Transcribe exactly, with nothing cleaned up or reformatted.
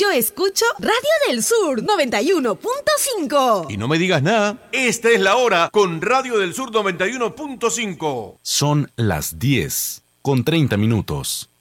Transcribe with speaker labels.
Speaker 1: Yo escucho Radio del Sur noventa y uno punto cinco.
Speaker 2: Y no me digas nada, esta es la hora con Radio del Sur noventa y uno punto cinco.
Speaker 3: Son las diez con treinta minutos.